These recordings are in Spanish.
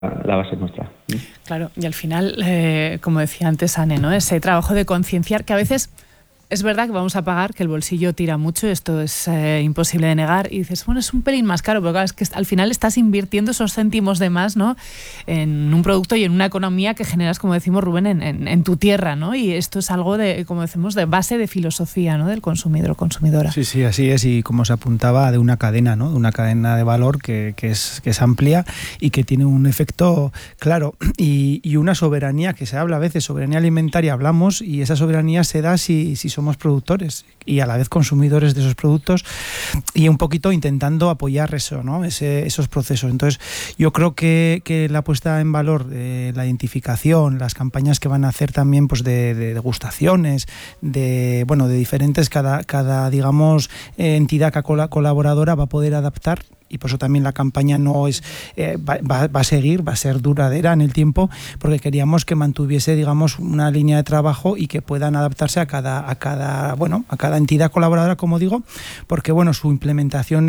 la base nuestra. Claro, y al final, como decía antes Anne, ¿no? Ese trabajo de concienciar que a veces... Es verdad que vamos a pagar, que el bolsillo tira mucho, esto es imposible de negar, y dices, bueno, es un pelín más caro, pero claro, es que al final estás invirtiendo esos céntimos de más, ¿no?, en un producto y en una economía que generas, como decimos, Rubén, en tu tierra, ¿no? Y esto es algo de, como decimos, de base de filosofía, ¿no?, del consumidor o consumidora. Sí, sí, así es, y como se apuntaba, de una cadena, ¿no?, de una cadena de valor que es amplia y que tiene un efecto claro, y una soberanía que se habla a veces, soberanía alimentaria hablamos, y esa soberanía se da si somos productores y a la vez consumidores de esos productos, y un poquito intentando apoyar eso, ¿no?, esos procesos. Entonces yo creo que la puesta en valor, la identificación, las campañas que van a hacer también, pues de degustaciones, de diferentes, cada digamos entidad colaboradora va a poder adaptar, y por eso también la campaña no es va a seguir, va a ser duradera en el tiempo, porque queríamos que mantuviese, digamos, una línea de trabajo y que puedan adaptarse a cada entidad colaboradora, como digo, porque su implementación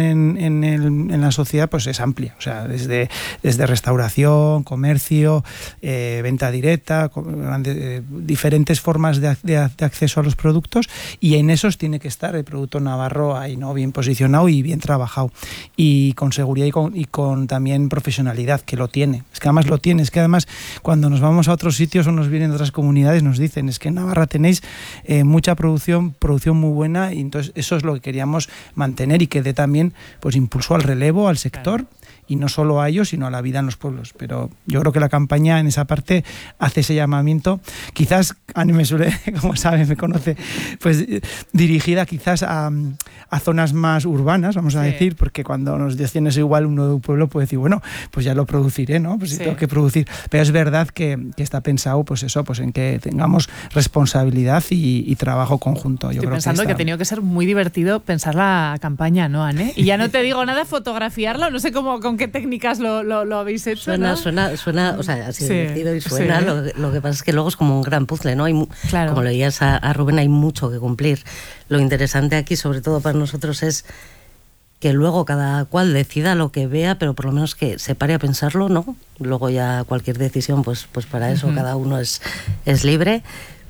en la sociedad pues es amplia, o sea, desde restauración, comercio, venta directa, diferentes formas de acceso a los productos, y en esos tiene que estar el producto navarro ahí, ¿no?, bien posicionado y bien trabajado, y con seguridad y con también profesionalidad, que lo tiene. Es que además lo tiene, es que además cuando nos vamos a otros sitios o nos vienen de otras comunidades nos dicen, es que en Navarra tenéis mucha producción muy buena, y entonces eso es lo que queríamos mantener y que dé también pues impulso al relevo, al sector. Claro. Y no solo a ellos, sino a la vida en los pueblos. Pero yo creo que la campaña en esa parte hace ese llamamiento. Quizás, Ani me suele, como sabe, me conoce, pues dirigida quizás a zonas más urbanas, vamos a decir, porque cuando nos dicen eso igual uno de un pueblo puede decir, bueno, pues ya lo produciré, ¿no? Pues si tengo que producir. Pero es verdad que está pensado, pues eso, pues en que tengamos responsabilidad y trabajo conjunto. Estoy pensando que ha tenido que ser muy divertido pensar la campaña, ¿no, Anne? Y ya no te digo nada, fotografiarla, no sé con qué técnicas lo habéis hecho, suena, ¿no? suena, o sea, así divertido y suena, lo que pasa es que luego es como un gran puzzle, ¿no? Como le oías a Rubén, hay mucho que cumplir. Lo interesante aquí, sobre todo para nosotros, es que luego cada cual decida lo que vea, pero por lo menos que se pare a pensarlo, ¿no? Luego ya cualquier decisión, pues para eso cada uno es libre.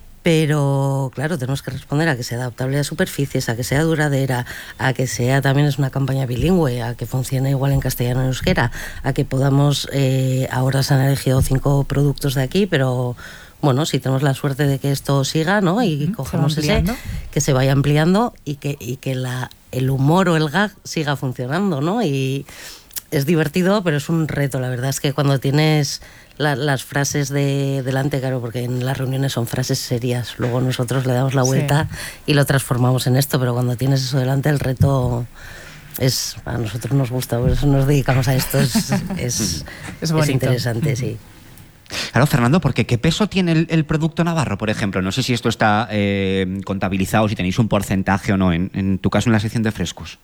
Pero claro, tenemos que responder a que sea adaptable a superficies, a que sea duradera, a que sea también es una campaña bilingüe, a que funcione igual en castellano y en euskera, a que podamos, ahora se han elegido 5 productos de aquí, pero bueno, si tenemos la suerte de que esto siga, ¿no? Y cogemos ese, que se vaya ampliando y que el humor o el gag siga funcionando, ¿no? Y es divertido, pero es un reto. La verdad es que cuando tienes las frases delante, claro, porque en las reuniones son frases serias, luego nosotros le damos la vuelta y lo transformamos en esto, pero cuando tienes eso delante, el reto a nosotros nos gusta, por eso nos dedicamos a esto, es interesante, sí. Claro, Fernando, porque ¿qué peso tiene el producto navarro, por ejemplo? No sé si esto está contabilizado, si tenéis un porcentaje o no, en tu caso en la sección de frescos.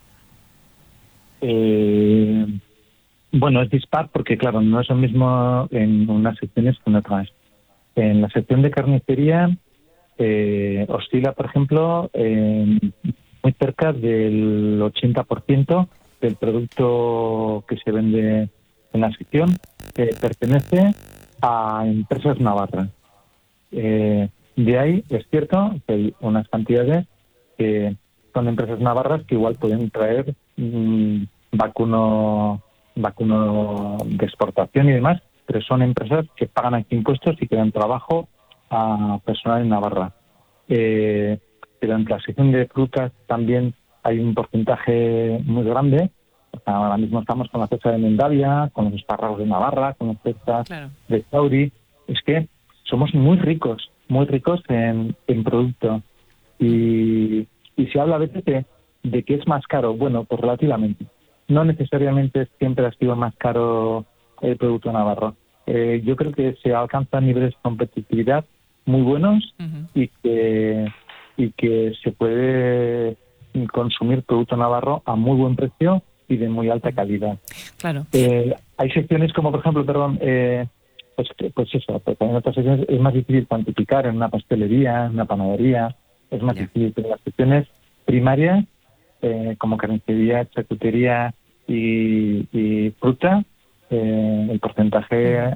Bueno, es dispar porque, claro, no es lo mismo en unas secciones que en otras. En la sección de carnicería oscila, por ejemplo, muy cerca del 80% del producto que se vende en la sección pertenece a empresas navarras. De ahí es cierto que hay unas cantidades que son empresas navarras que igual pueden traer vacuno de exportación y demás, pero son empresas que pagan aquí impuestos y que dan trabajo a personal en Navarra. Pero en la sección de frutas también hay un porcentaje muy grande. O sea, ahora mismo estamos con la cesta de Mendavia, con los espárragos de Navarra, con las cestas de Tauri. Es que somos muy ricos en producto. Y se habla a veces de que es más caro. Bueno, pues relativamente. No necesariamente siempre ha sido más caro el producto navarro. Yo creo que se alcanzan niveles de competitividad muy buenos y que se puede consumir producto navarro a muy buen precio y de muy alta calidad. Claro. Hay secciones como, por ejemplo, pues eso, pero en otras secciones es más difícil cuantificar, en una pastelería, en una panadería, es más difícil, pero en las secciones primarias, como carnicería, charcutería y fruta, el porcentaje